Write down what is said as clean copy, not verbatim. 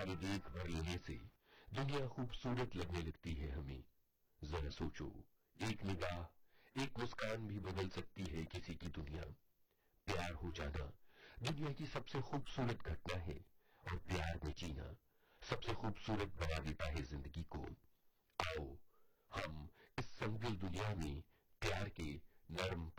तुम्हारी देख भर लेने से दुनिया खूबसूरत लगने लगती है हमें। जरा सोचो, एक निगाह, एक मुस्कान भी बदल सकती है किसी की दुनिया। प्यार हो जाना दुनिया की सबसे खूबसूरत घटना है और प्यार में जीना सबसे खूबसूरत बना देता है जिंदगी को। आओ हम इस संगीन दुनिया में प्यार के नर्म